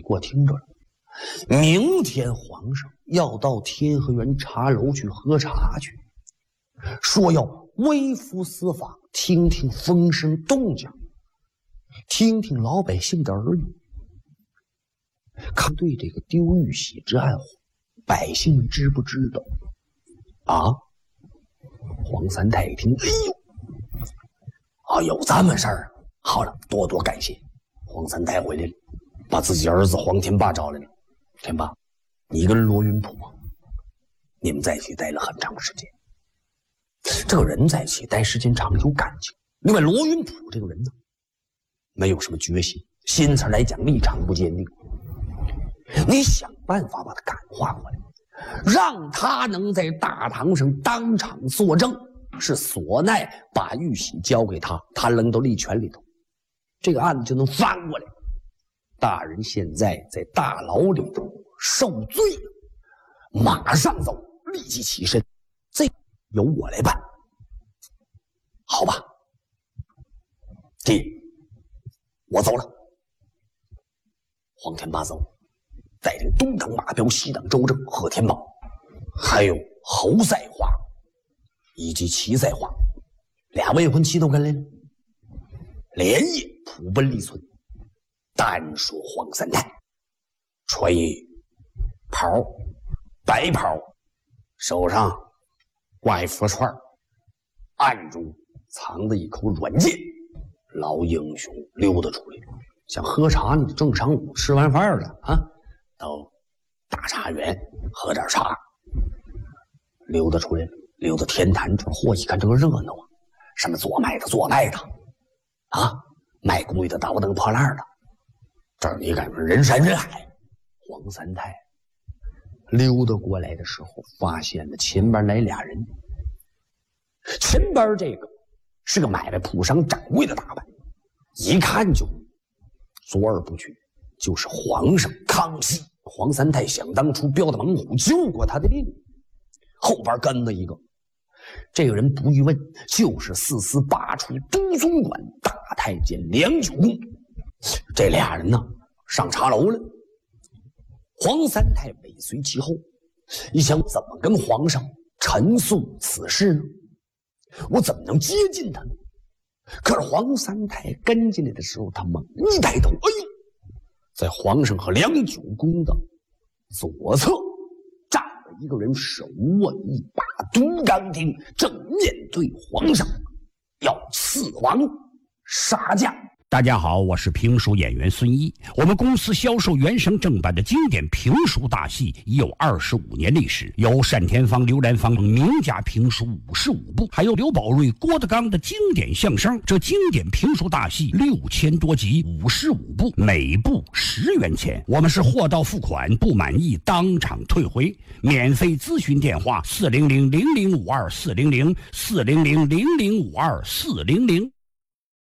给我听着了，明天皇上要到天河园茶楼去喝茶去，说要微服私访，听听风声动静，听听老百姓的耳语，看对这个丢玉玺之案，百姓们知不知道啊？黄三太一听，有这么事儿，好了，多多感谢。黄三太回来了，把自己儿子黄天霸找来了。天霸，你跟罗云普你们在一起待了很长时间，这个人在一起待时间长有感情。另外罗云普这个人呢，没有什么决心，心词来讲立场不坚定，你想办法把他感化过来，让他能在大堂上当场作证，是唢呐把玉玺交给他，他扔到利权里头，这个案子就能翻过来。大人现在在大牢里头受罪了，马上走，立即起身，这由我来办，好吧？爹，我走了。黄天霸走，带领东挡马彪，西挡周正、贺天宝，还有侯赛华以及齐赛华俩未婚妻都跟来了，连夜普奔利村。单说黄三太穿一袍，白袍，手上挂一佛串，暗中藏着一口软剑，老英雄溜达出来，想喝茶呢，正晌午吃完饭了啊，到大茶园喝点茶，溜达出来了，溜达天坛这嚯，一看这个热闹啊，什么做卖的啊，卖工艺的倒腾破烂的，这儿你看人山人海。黄三太溜达过来的时候，发现了前边来俩人，前边这个是个买卖铺商掌柜的打扮，一看就左耳不去，就是皇上康熙。黄三太想当初标的猛虎救过他的命，后边跟了一个，这个人不一问就是4司8处都总管大太监梁九公。这俩人呢上茶楼了，黄三太尾随其后，你想怎么跟皇上陈述此事呢？我怎么能接近他呢？可是黄三太跟进来的时候，他猛一抬头，在皇上和梁九公的左侧站了一个人，手握一把毒钢钉，正面对皇上要刺王杀驾。 大家好，我是评书演员孙一。我们公司销售原声正版的经典评书大戏已有25年历史，有单田芳、刘兰芳等名家评书55部，还有刘宝瑞、郭德纲的经典相声。这经典评书大戏6000多集，55部，每部10元钱。我们是货到付款，不满意当场退回。免费咨询电话：400-0052-400，400-0052-400。